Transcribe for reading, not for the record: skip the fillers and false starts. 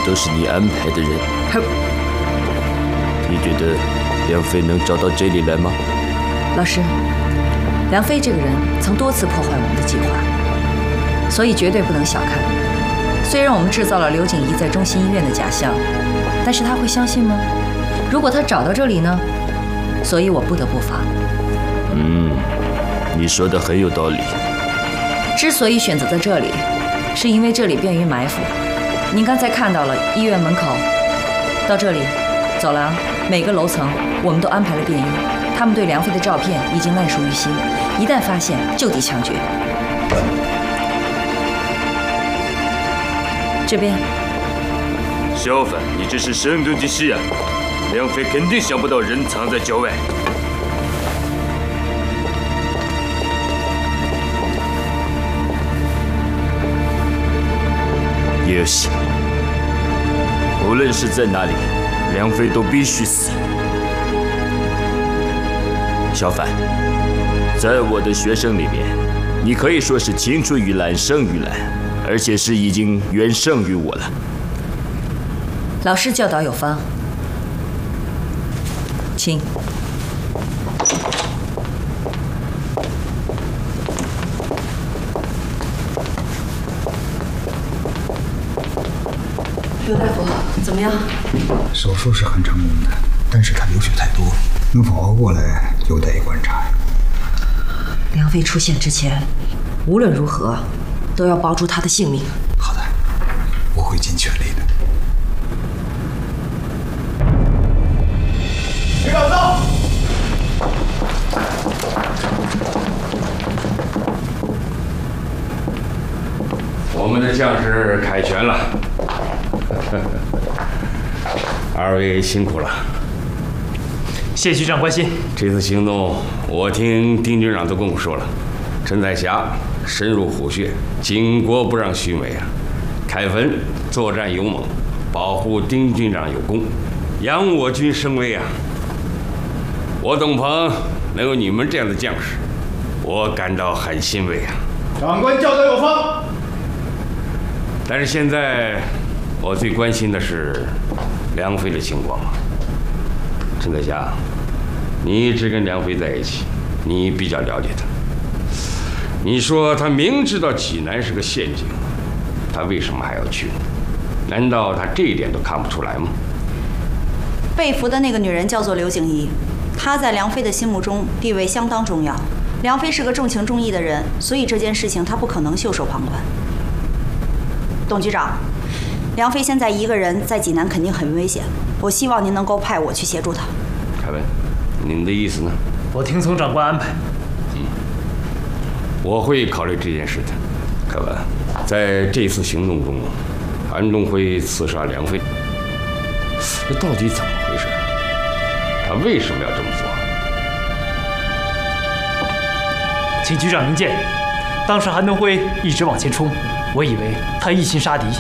都是你安排的人。你觉得梁飞能找到这里来吗？ 老师，梁飞这个人曾多次破坏我们的计划，所以绝对不能小看。虽然我们制造了刘景怡在中心医院的假象，但是他会相信吗？如果他找到这里呢？所以我不得不防。 你说的很有道理。 之所以选择在这里，是因为这里便于埋伏。您刚才看到了医院门口，到这里，走廊每个楼层我们都安排了便衣，他们对梁飞的照片已经烂熟于心，一旦发现就地枪决。这边， 小范，你这是声东击西啊！梁飞肯定想不到人藏在郊外。也行，无论是在哪里，梁飞都必须死。小范，在我的学生里面，你可以说是青出于蓝胜于蓝，而且是已经远胜于我了。 老师教导有方，请。刘大夫，怎么样？ 手术是很成功的，但是他流血太多，能否熬过来有待观察。 梁飞出现之前，无论如何都要保住他的性命。 好的，我会尽全力的。 局长到。 我们的将士凯旋了。二位辛苦了， 谢局长关心。 这次行动，我听丁军长都跟我说了，陈彩霞深入虎穴，巾帼不让须眉啊。凯文作战勇猛，保护丁军长有功，扬我军声威啊。我董鹏能有你们这样的将士，我感到很欣慰啊。 长官教导有方。 但是现在，我最关心的是梁飞的情况。陈彩霞，你一直跟梁飞在一起，你比较了解他。你说他明知道济南是个陷阱，他为什么还要去？难道他这一点都看不出来吗？ 被俘的那个女人叫做刘景怡，她在梁飞的心目中地位相当重要。梁飞是个重情重义的人，所以这件事情他不可能袖手旁观。董局长，梁飞现在一个人在济南肯定很危险，我希望您能够派我去协助他。 凯文，您的意思呢？ 我听从长官安排。 我会考虑这件事的。凯文，在这次行动中，韩东辉刺杀梁飞，这到底怎么回事？他为什么要这么做？ 请局长明鉴，当时韩东辉一直往前冲，我以为他一心杀敌，